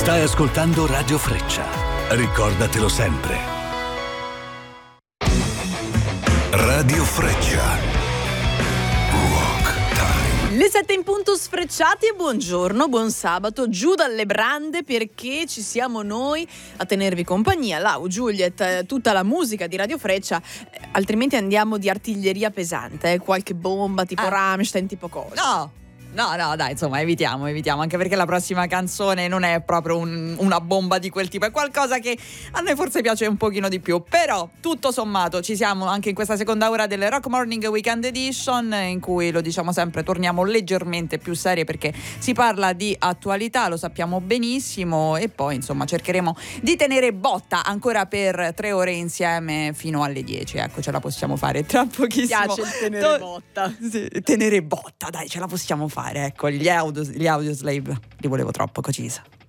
Stai ascoltando Radio Freccia. Ricordatelo sempre. Radio Freccia. Le 7 in punto sfrecciati e buongiorno, buon sabato, giù dalle brande perché ci siamo noi a tenervi compagnia, Lau, Juliet, tutta la musica di Radio Freccia, altrimenti andiamo di artiglieria pesante, qualche bomba tipo Rammstein, tipo cosa. No, dai, insomma, evitiamo, anche perché la prossima canzone non è proprio una bomba di quel tipo, è qualcosa che a noi forse piace un pochino di più, però tutto sommato ci siamo anche in questa seconda ora del Rock Morning Weekend Edition, in cui, lo diciamo sempre, torniamo leggermente più serie perché si parla di attualità, lo sappiamo benissimo, e poi insomma cercheremo di tenere botta ancora per 3 ore insieme fino alle 10, ecco, ce la possiamo fare tra pochissimo. Piace il tenere botta. Sì, tenere botta, dai, ce la possiamo fare. Ecco, gli Audioslave li volevo troppo, Cocisa.